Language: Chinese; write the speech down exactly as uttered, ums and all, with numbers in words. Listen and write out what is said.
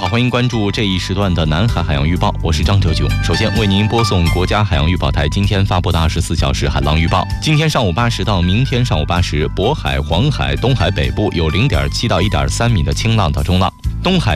好，欢迎关注这一时段的南海海洋预报，我是张哲炯。首先为您播送国家海洋预报台今天发布的二十四小时海浪预报。今天上午八时到明天上午八时，渤海、黄海、东海北部有零点七到一点三米的轻浪到中浪，东海